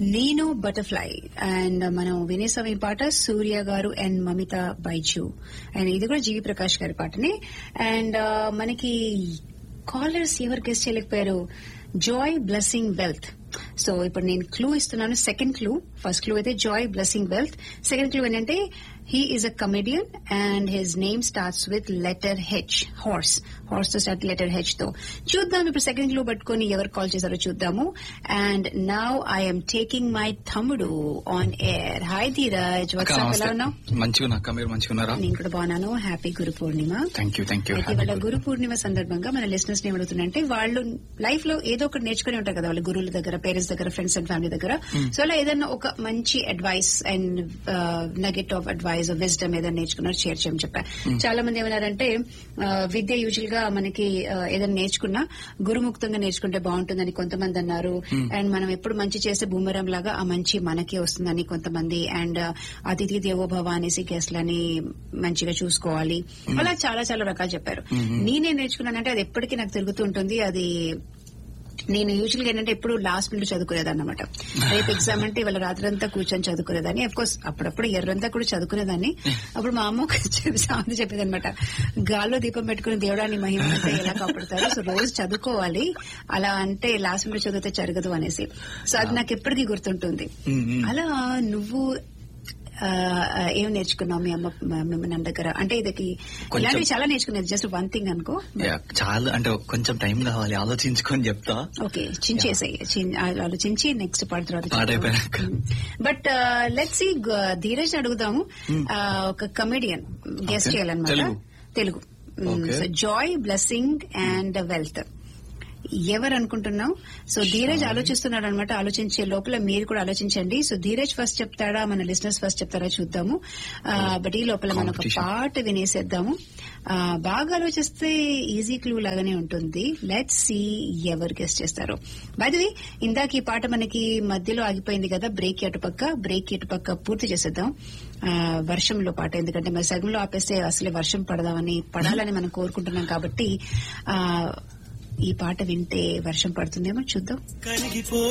నేను butterfly and మనం వినేసాం ఈ పాట సూర్య గారు అండ్ మమిత బైజు అండ్ ఇది కూడా జీవి ప్రకాష్ గారి పాటనే. అండ్ మనకి కాలర్స్ ఎవరు గెస్ట్ చేయలేకపోయారు. Joy blessing wealth. సో ఇప్పుడు నేను క్లూ ఇస్తున్నాను. సెకండ్ క్లూ, ఫస్ట్ క్లూ అయితే Joy blessing wealth. Second clue ఏంటంటే he is a comedian and his name starts with letter H. Horse తో స్టార్ట్ letter H తో. చూద్దాం ఇప్పుడు సెకండ్ క్లూ పట్టుకొని ఎవరు కాల్ చేశారో చూద్దాము. And now I M taking my తమ్ముడు on air. Hi Dheeraj, WhatsApp ఎలా ఉన్నావు? మంచిగా మీరు మంచిగా? నేను కూడా బాగున్నాను. Happy Guru Purnima. Thank you. అయితే వాళ్ళ గురు పూర్ణిమ సందర్భంగా మన లిసనర్స్ ని ఏమడుగుతుందంటే వాళ్ళు లైఫ్ లో ఏదో ఒకటి నేర్చుకుని ఉంటారు కదా, వాళ్ళ గురువుల దగ్గర, పేరెంట్స్ దగ్గర, ఫ్రెండ్స్ అండ్ ఫ్యామిలీ దగ్గర. సో అలా ఏదైనా ఒక మంచి advice and nugget of advice wisdom ఏదైనా నేర్చుకున్నారు షేర్ చేయమని చెప్పారు. చాలా మంది ఏమన్నారంటే విద్య యూజువల్ గా మనకి ఏదైనా నేర్చుకున్నా గురుముక్తంగా నేర్చుకుంటే బాగుంటుందని కొంతమంది అన్నారు. అండ్ మనం ఎప్పుడు మంచి చేస్తే బూమరం లాగా ఆ మంచి మనకే వస్తుందని కొంతమంది. అండ్ అతిథి దేవోభవ అనేసి గెస్ట్లని మంచిగా చూసుకోవాలి. అలా చాలా చాలా రకాలు చెప్పారు. నేనేం నేర్చుకున్నానంటే అది ఎప్పటికీ నాకు తిరుగుతూ ఉంటుంది. అది నేను యూజువల్ గా ఏంటంటే ఎప్పుడు లాస్ట్ మినిట్ చదువుకునేదాన్ని అనమాట. రేపు ఎగ్జామ్ అంటే ఇవాళ రాత్రంతా కూర్చొని చదువుకునేదాన్ని. అఫ్ కోర్స్ అప్పుడప్పుడు ఎర్రంతా కూడా చదువుకునేదాన్ని. అప్పుడు మా అమ్మ సామెత చెప్పేది అనమాట, గాల్లో దీపం పెట్టుకుని దేవుడాన్ని మహిమ అంటే ఎలా కాపాడుతారు, సో రోజు చదువుకోవాలి, అలా అంటే లాస్ట్ మినిట్ చదివితే జరగదు అనేసి. సో అది నాకు ఎప్పటికీ గుర్తుంటుంది. అలా నువ్వు ఏం నేర్చుకున్నావు మీ అమ్మ నాన్న దగ్గర? అంటే ఇది ఇలాంటివి చాలా నేర్చుకునేది, జస్ట్ వన్ థింగ్ అనుకో. చాలా అంటే కొంచెం టైం కావాలి, ఆలోచించుకొని చెప్తా. ఓకే, చించేసాయి, ఆలోచించి నెక్స్ట్ పాట తర్వాత. బట్ లెట్స్ సీ, ధీరజ్ అడుగుదాము. ఒక కమెడియన్ గెస్ట్ చేయాలన్నమాట, Telugu. So Joy blessing and wealth ఎవరు అనుకుంటున్నావు? సో ధీరజ్ ఆలోచిస్తున్నాడు అనమాట. ఆలోచించే లోపల మీరు కూడా ఆలోచించండి. సో ధీరజ్ ఫస్ట్ చెప్తాడా, మన లిసనర్స్ ఫస్ట్ చెప్తారా చూద్దాము. బట్ ఈ లోపల మనం ఒక పాట వినేసేద్దాము. బాగా ఆలోచిస్తే ఈజీ క్లూ లాగానే ఉంటుంది. లెట్స్ సీ ఎవరు గెస్ట్ చేస్తారు. బై ది వే, ఇందాక ఈ పాట మనకి మధ్యలో ఆగిపోయింది కదా, బ్రేక్ ఎటుపక్క పూర్తి చేసేద్దాం. వర్షంలో పాట, ఎందుకంటే మరి సగంలో ఆపేస్తే అసలే వర్షం పడాలని మనం కోరుకుంటున్నాం కాబట్టి ఈ పాట వింటే వర్షం పడుతుందేమో చూద్దాం.